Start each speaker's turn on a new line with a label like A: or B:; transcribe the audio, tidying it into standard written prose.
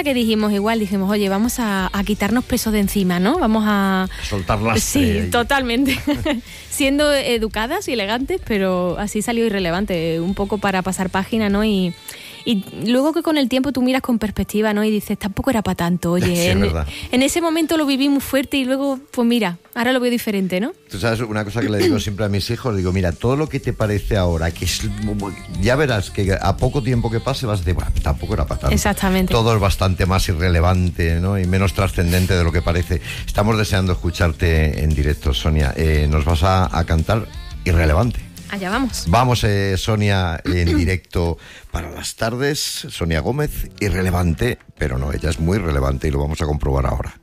A: día que dijimos, oye, vamos a quitarnos peso de encima, ¿no? Vamos a
B: soltar las...
A: Sí, totalmente. Siendo educadas y elegantes, pero así salió irrelevante, un poco para pasar página, ¿no? Y luego que con el tiempo tú miras con perspectiva, ¿no? Y dices, tampoco era para tanto, oye.
B: Sí,
A: en ese momento lo viví muy fuerte y luego, pues mira, ahora lo veo diferente, ¿no?
B: Tú sabes, una cosa que le digo siempre a mis hijos, digo, mira, todo lo que te parece ahora, que es, ya verás que a poco tiempo que pase vas a decir, bueno, tampoco era para tanto.
A: Exactamente.
B: Todo es bastante más irrelevante, ¿no? Y menos trascendente de lo que parece. Estamos deseando escucharte en directo, Sonia. Nos vas a cantar Irrelevante.
A: Allá vamos.
B: Vamos, Sonia, en directo para las tardes. Sonia Gómez, Irrelevante, pero no, ella es muy relevante y lo vamos a comprobar ahora.